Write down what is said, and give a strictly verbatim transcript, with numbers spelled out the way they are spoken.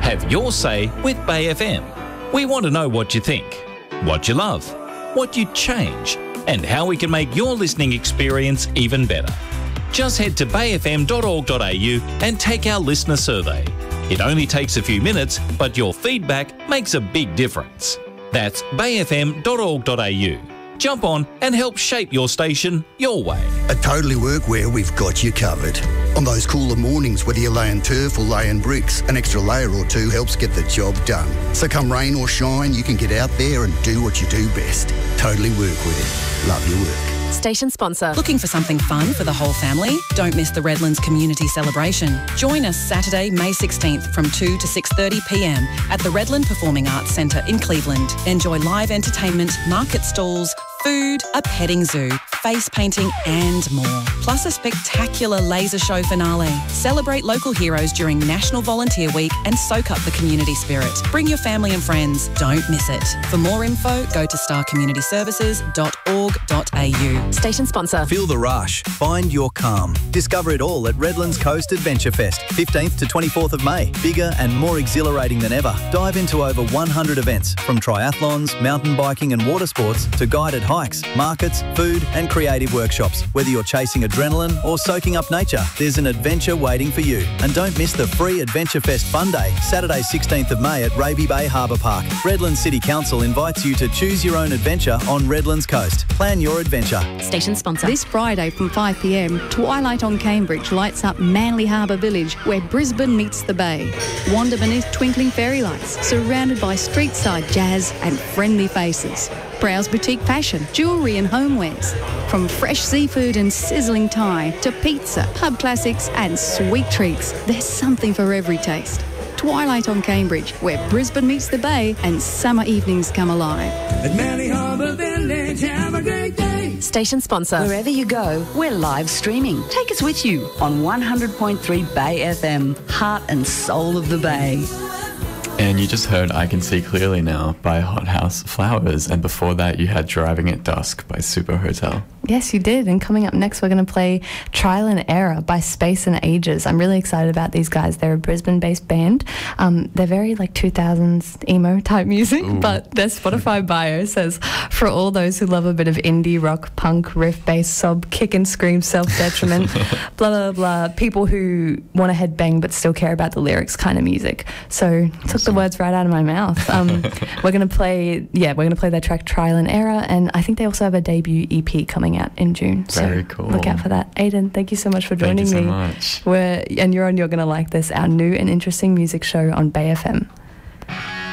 Have your say with Bay F M. We want to know what you think, what you love, what you'd change, and how we can make your listening experience even better. Just head to bay f m dot org dot a u and take our listener survey. It only takes a few minutes, but your feedback makes a big difference. That's bay f m dot org dot a u. Jump on and help shape your station your way. At Totally Workwear, we've got you covered. On those cooler mornings, whether you're laying turf or laying bricks, an extra layer or two helps get the job done. So come rain or shine, you can get out there and do what you do best. Totally Workwear. Love your work. Station sponsor. Looking for something fun for the whole family? Don't miss the Redlands Community Celebration. Join us Saturday, May sixteenth from two to six thirty p m at the Redland Performing Arts Centre in Cleveland. Enjoy live entertainment, market stalls, food, a petting zoo, face painting and more. Plus a spectacular laser show finale. Celebrate local heroes during National Volunteer Week and soak up the community spirit. Bring your family and friends. Don't miss it. For more info, go to star community services dot org dot a u. Station sponsor. Feel the rush. Find your calm. Discover it all at Redlands Coast Adventure Fest, fifteenth to twenty-fourth of May. Bigger and more exhilarating than ever. Dive into over one hundred events, from triathlons, mountain biking and water sports to guided hikes, markets, food and creative workshops. Whether you're chasing adrenaline or soaking up nature, there's an adventure waiting for you. And don't miss the free Adventure Fest Fun Day, Saturday sixteenth of May at Raby Bay Harbour Park. Redlands City Council invites you to choose your own adventure on Redlands Coast. Plan your adventure. Station sponsor. This Friday from five p m, Twilight on Cambridge lights up Manly Harbour Village, where Brisbane meets the Bay. Wander beneath twinkling fairy lights, surrounded by street-side jazz and friendly faces. Browse boutique fashion, jewellery and homewares. From fresh seafood and sizzling Thai to pizza, pub classics and sweet treats, there's something for every taste. Twilight on Cambridge, where Brisbane meets the Bay and summer evenings come alive. At Manly Harbour Village, have a great day. Station sponsor. Wherever you go, we're live streaming. Take us with you on one hundred point three Bay F M, heart and soul of the Bay. And you just heard I Can See Clearly Now by Hothouse Flowers, and before that you had Driving at Dusk by Super Hotel. Yes, you did. And coming up next, we're going to play Trial and Error by Space and Ages. I'm really excited about these guys. They're a Brisbane-based band. Um, they're very like two thousands emo type music, Ooh. But their Spotify bio says, for all those who love a bit of indie rock, punk, riff, bass, sob, kick and scream, self-detriment, blah, blah, blah, people who want to headbang but still care about the lyrics kind of music. So took awesome. The words right out of my mouth. Um, we're going to play, yeah, we're going to play their track Trial and Error, and I think they also have a debut E P coming out in June. Very so cool. Look out for that. Aidan, thank you so much for joining me. Thank you so much. We're, and you're on You're Gonna Like This, our new and interesting music show on Bay F M.